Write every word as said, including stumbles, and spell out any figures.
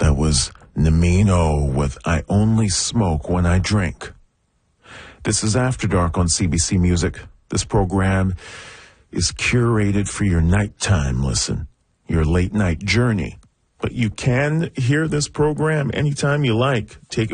That was Namino with I Only Smoke When I Drink. This is After Dark on C B C Music. This program is curated for your nighttime listen, your late night journey. But you can hear this program anytime you like. Take it